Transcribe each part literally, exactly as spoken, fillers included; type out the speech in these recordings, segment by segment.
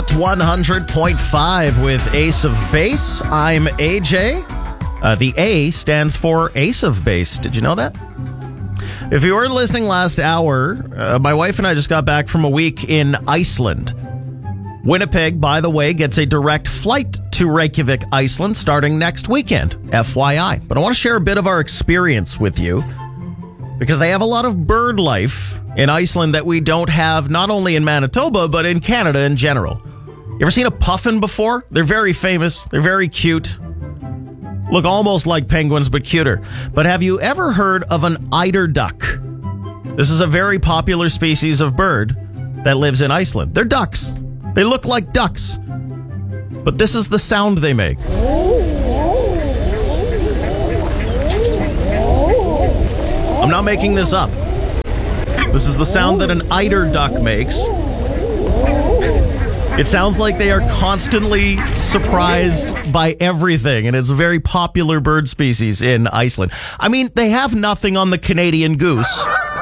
Hot one hundred point five with Ace of Base. I'm A J. Uh, the A stands for Ace of Base. Did you know that? If you were listening last hour, uh, my wife and I just got back from a week in Iceland. Winnipeg, by the way, gets a direct flight to Reykjavik, Iceland, starting next weekend, F Y I. But I want to share a bit of our experience with you because they have a lot of bird life in Iceland that we don't have not only in Manitoba, but in Canada in general. You ever seen a puffin before? They're very famous. They're very cute. Look almost like penguins, but cuter. But have you ever heard of an eider duck? This is a very popular species of bird that lives in Iceland. They're ducks. They look like ducks. But this is the sound they make. I'm not making this up. This is the sound that an eider duck makes. It sounds like they are constantly surprised by everything, and it's a very popular bird species in Iceland. I mean, they have nothing on the Canadian goose.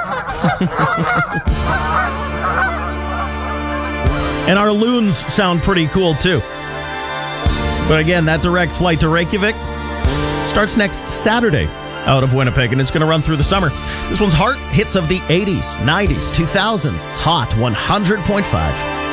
And our loons sound pretty cool, too. But again, that direct flight to Reykjavik starts next Saturday out of Winnipeg, and it's going to run through the summer. This one's Heart, hits of the eighties, nineties, two thousands. It's Hot one hundred point five.